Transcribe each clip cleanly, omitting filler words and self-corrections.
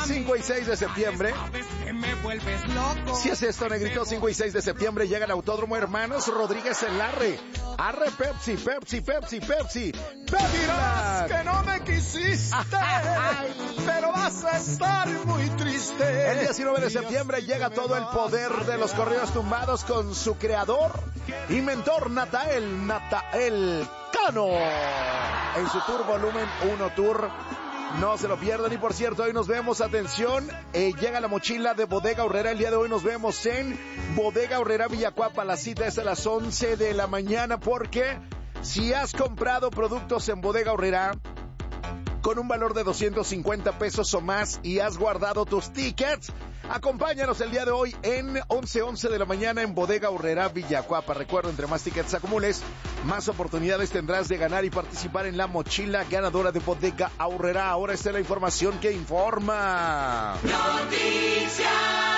5 y 6 de septiembre. Si es esto, negrito, 5 y 6 de septiembre llega el Autódromo Hermanos Rodríguez en Arre Pepsi. Dirás que no me quisiste, pero vas a estar muy triste. El 19 de septiembre llega todo el poder de los corridos tumbados con su creador y mentor Natael Cano en su Tour Volumen 1 Tour. No se lo pierdan. Y por cierto, hoy nos vemos, atención, llega la mochila de Bodega Aurrera. El día de hoy nos vemos en Bodega Aurrera Villacuapa. La cita es a las 11 de la mañana, porque si has comprado productos en Bodega Aurrera con un valor de 250 pesos o más y has guardado tus tickets, acompáñanos el día de hoy en 11 de la mañana en Bodega Aurrera Villacuapa. Recuerda, entre más tickets acumules, más oportunidades tendrás de ganar y participar en la mochila ganadora de Bodega Aurrera. Ahora está la información que informa. Noticias.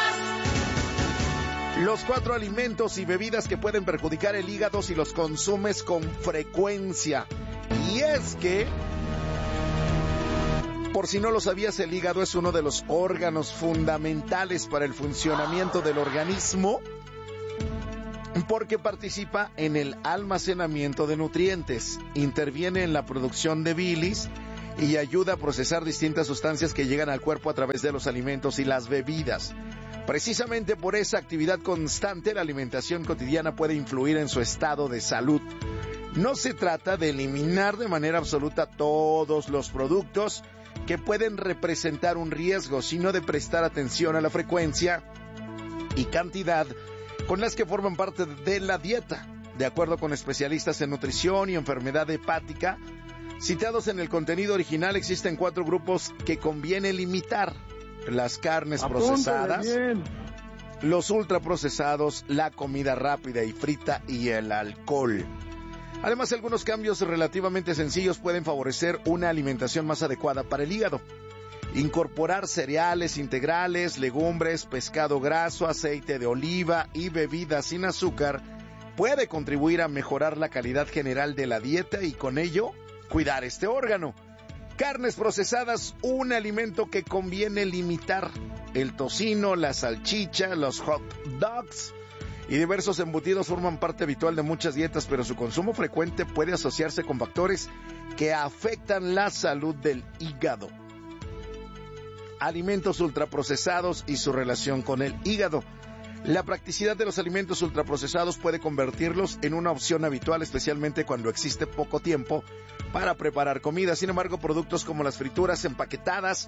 Los 4 alimentos y bebidas que pueden perjudicar el hígado si los consumes con frecuencia. Y es que, por si no lo sabías, el hígado es uno de los órganos fundamentales para el funcionamiento del organismo, porque participa en el almacenamiento de nutrientes, interviene en la producción de bilis y ayuda a procesar distintas sustancias que llegan al cuerpo a través de los alimentos y las bebidas. Precisamente por esa actividad constante, la alimentación cotidiana puede influir en su estado de salud. No se trata de eliminar de manera absoluta todos los productos que pueden representar un riesgo, sino de prestar atención a la frecuencia y cantidad con las que forman parte de la dieta. De acuerdo con especialistas en nutrición y enfermedad hepática, citados en el contenido original, existen 4 grupos que conviene limitar: las carnes procesadas, los ultraprocesados, la comida rápida y frita y el alcohol. Además, algunos cambios relativamente sencillos pueden favorecer una alimentación más adecuada para el hígado. Incorporar cereales integrales, legumbres, pescado graso, aceite de oliva y bebidas sin azúcar puede contribuir a mejorar la calidad general de la dieta y con ello cuidar este órgano. Carnes procesadas, un alimento que conviene limitar: el tocino, la salchicha, los hot dogs y diversos embutidos forman parte habitual de muchas dietas, pero su consumo frecuente puede asociarse con factores que afectan la salud del hígado. Alimentos ultraprocesados y su relación con el hígado. La practicidad de los alimentos ultraprocesados puede convertirlos en una opción habitual, especialmente cuando existe poco tiempo para preparar comida. Sin embargo, productos como las frituras empaquetadas,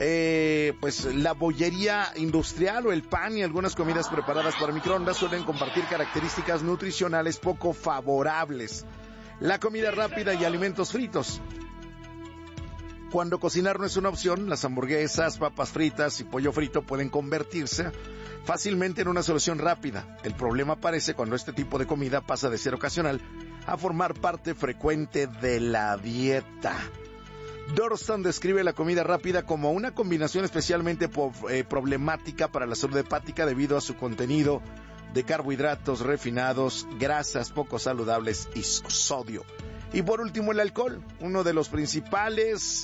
la bollería industrial o el pan y algunas comidas preparadas para microondas suelen compartir características nutricionales poco favorables. La comida rápida y alimentos fritos. Cuando cocinar no es una opción, las hamburguesas, papas fritas y pollo frito pueden convertirse fácilmente en una solución rápida. El problema aparece cuando este tipo de comida pasa de ser ocasional a formar parte frecuente de la dieta. Dorston describe la comida rápida como una combinación especialmente problemática para la salud hepática debido a su contenido de carbohidratos refinados, grasas poco saludables y sodio. Y por último, el alcohol, uno de los principales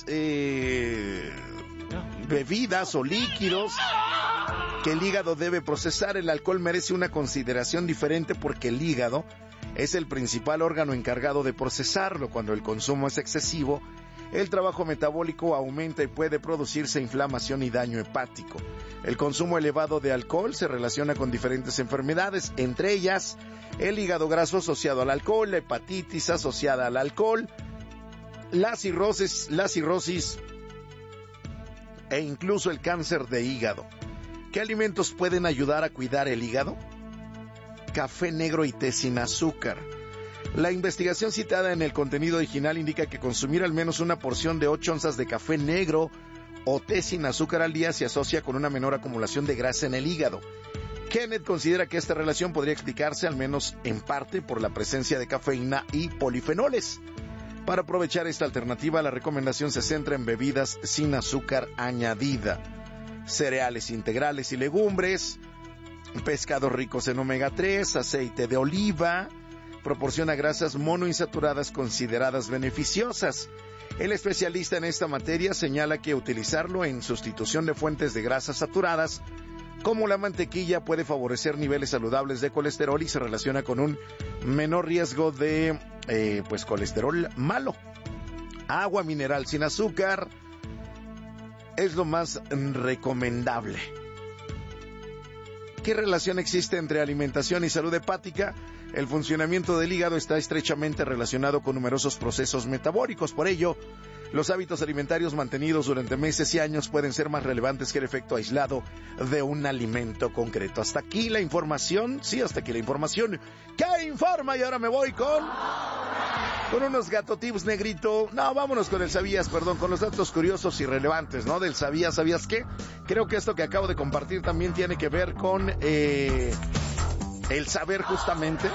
bebidas o líquidos que el hígado debe procesar. El alcohol merece una consideración diferente porque el hígado es el principal órgano encargado de procesarlo. Cuando el consumo es excesivo, el trabajo metabólico aumenta y puede producirse inflamación y daño hepático. El consumo elevado de alcohol se relaciona con diferentes enfermedades, entre ellas el hígado graso asociado al alcohol, la hepatitis asociada al alcohol, la cirrosis e incluso el cáncer de hígado. ¿Qué alimentos pueden ayudar a cuidar el hígado? Café negro y té sin azúcar. La investigación citada en el contenido original indica que consumir al menos una porción de 8 onzas de café negro o té sin azúcar al día se asocia con una menor acumulación de grasa en el hígado. Kenneth considera que esta relación podría explicarse al menos en parte por la presencia de cafeína y polifenoles. Para aprovechar esta alternativa, la recomendación se centra en bebidas sin azúcar añadida, cereales integrales y legumbres, pescados ricos en omega 3, aceite de oliva, proporciona grasas monoinsaturadas consideradas beneficiosas. El especialista en esta materia señala que utilizarlo en sustitución de fuentes de grasas saturadas, como la mantequilla, puede favorecer niveles saludables de colesterol y se relaciona con un menor riesgo de colesterol malo. Agua mineral sin azúcar es lo más recomendable. ¿Qué relación existe entre alimentación y salud hepática? El funcionamiento del hígado está estrechamente relacionado con numerosos procesos metabólicos. Por ello, los hábitos alimentarios mantenidos durante meses y años pueden ser más relevantes que el efecto aislado de un alimento concreto. Hasta aquí la información. Sí, hasta aquí la información. ¿Qué informa? Y ahora me voy con unos gato tips, negrito. No, vámonos con el sabías, con los datos curiosos y relevantes, ¿no? Del sabías qué. Creo que esto que acabo de compartir también tiene que ver con el saber justamente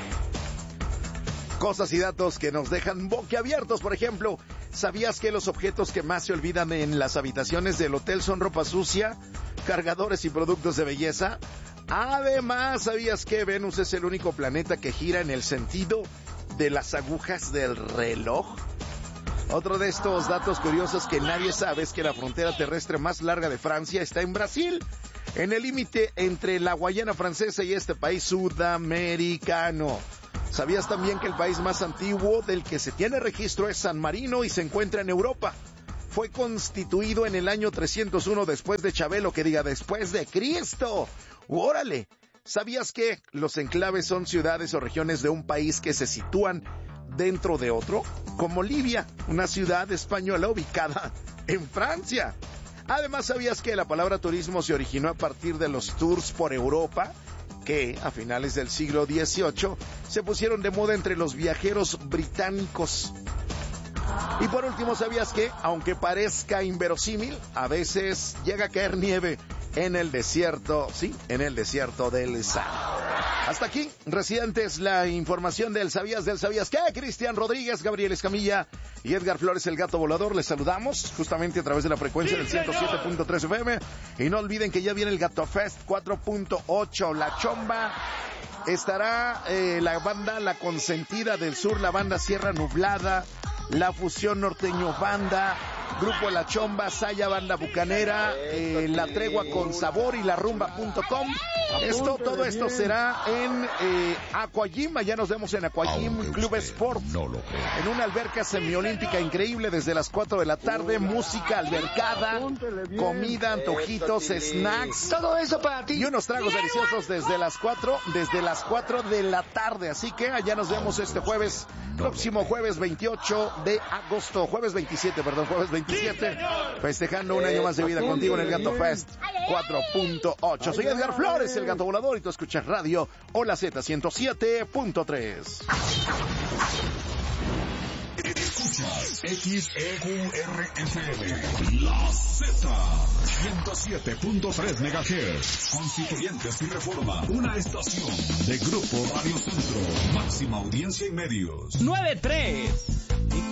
cosas y datos que nos dejan boquiabiertos. Por ejemplo, ¿sabías que los objetos que más se olvidan en las habitaciones del hotel son ropa sucia, cargadores y productos de belleza? Además, ¿sabías que Venus es el único planeta que gira en el sentido de las agujas del reloj? Otro de estos datos curiosos que nadie sabe es que la frontera terrestre más larga de Francia está en Brasil, en el límite entre la Guayana francesa y este país sudamericano. ¿Sabías también que el país más antiguo del que se tiene registro es San Marino y se encuentra en Europa? Fue constituido en el año 301 después de Chabelo, después de Cristo. ¡Órale! ¿Sabías que los enclaves son ciudades o regiones de un país que se sitúan dentro de otro? Como Libia, una ciudad española ubicada en Francia. Además, ¿sabías que la palabra turismo se originó a partir de los tours por Europa, que a finales del siglo XVIII se pusieron de moda entre los viajeros británicos? Y por último, ¿sabías que, aunque parezca inverosímil, a veces llega a caer nieve en el desierto, sí, en el desierto del Sahara? Hasta aquí, residentes, la información del sabías qué. Cristian Rodríguez, Gabriel Escamilla y Edgar Flores, el gato volador, les saludamos justamente a través de la frecuencia del 107.3 FM. Y no olviden que ya viene el Gato Fest 4.8, La Chomba. Estará la banda La Consentida del Sur, la banda Sierra Nublada, la Fusión Norteño Banda, Grupo La Chomba, Saya Banda Bucanera, La Tregua con Sabor y larumba.com. Todo esto será en Aquagym. Allá nos vemos en Aquagym Club Sport, en una alberca semiolímpica increíble desde las 4 de la tarde. Música, albercada, comida, antojitos, snacks, todo eso para ti, y unos tragos deliciosos desde las 4 de la tarde. Así que allá nos vemos este jueves, próximo jueves 28 de agosto, jueves 27, festejando un año más de vida contigo en el Gato Fest 4.8. Soy Edgar Flores, el gato volador, y tú escuchas Radio Hola Z 107.3. Escuchas XEQRFM, La Z, 107.3 MHz, Constituyentes y Reforma, una estación de Grupo Radio Centro, máxima audiencia y medios. 93.